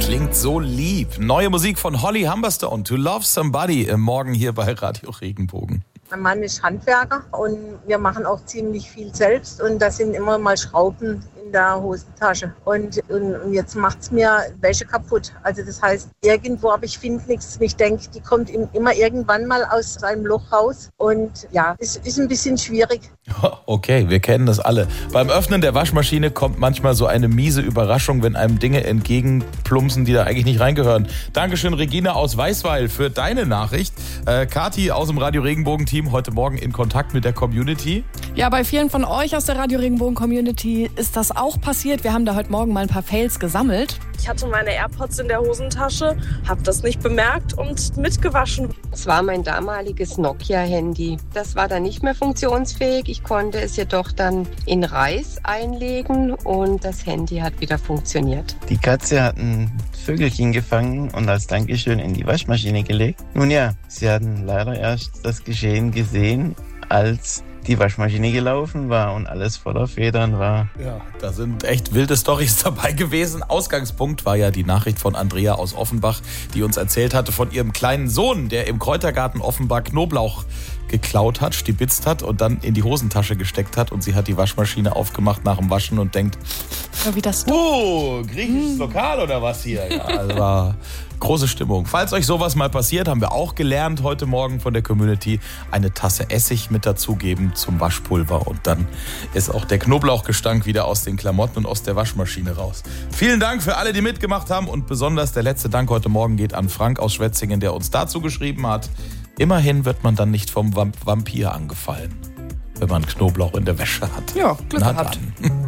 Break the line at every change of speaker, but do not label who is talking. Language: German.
klingt so lieb. Neue Musik von Holly Humberstone, To Love Somebody, morgen hier bei Radio Regenbogen.
Mein Mann ist Handwerker und wir machen auch ziemlich viel selbst und da sind immer mal Schrauben in der Hosentasche. Und jetzt macht es mir Wäsche kaputt. Also das heißt, irgendwo, aber ich finde nichts. Ich denke, die kommt immer irgendwann mal aus seinem Loch raus. Und ja, es ist ein bisschen schwierig.
Okay, wir kennen das alle. Beim Öffnen der Waschmaschine kommt manchmal so eine miese Überraschung, wenn einem Dinge entgegenplumpsen, die da eigentlich nicht reingehören. Dankeschön, Regina aus Weißweil, für deine Nachricht. Kathi aus dem Radio Regenbogen-Team heute Morgen in Kontakt mit der Community.
Ja, bei vielen von euch aus der Radio Regenbogen-Community ist das auch passiert. Wir haben da heute Morgen mal ein paar Fails gesammelt.
Ich hatte meine AirPods in der Hosentasche, habe das nicht bemerkt und mitgewaschen.
Es war mein damaliges Nokia-Handy. Das war dann nicht mehr funktionsfähig. Ich konnte es jedoch dann in Reis einlegen und das Handy hat wieder funktioniert.
Die Katze hat ein Vögelchen gefangen und als Dankeschön in die Waschmaschine gelegt. Nun ja, sie hatten leider erst das Geschehen gesehen, als die Waschmaschine gelaufen war und alles voller Federn war.
Ja, da sind echt wilde Storys dabei gewesen. Ausgangspunkt war ja die Nachricht von Andrea aus Offenbach, die uns erzählt hatte von ihrem kleinen Sohn, der im Kräutergarten offenbar Knoblauch geklaut hat, stibitzt hat und dann in die Hosentasche gesteckt hat und sie hat die Waschmaschine aufgemacht nach dem Waschen und denkt,
wie das
griechisches Lokal oder was hier? Ja, also war große Stimmung. Falls euch sowas mal passiert, haben wir auch gelernt heute Morgen von der Community, eine Tasse Essig mit dazugeben zum Waschpulver und dann ist auch der Knoblauchgestank wieder aus den Klamotten und aus der Waschmaschine raus. Vielen Dank für alle, die mitgemacht haben und besonders der letzte Dank heute Morgen geht an Frank aus Schwetzingen, der uns dazu geschrieben hat, immerhin wird man dann nicht vom Vampir angefallen, wenn man Knoblauch in der Wäsche hat.
Ja, Glück gehabt.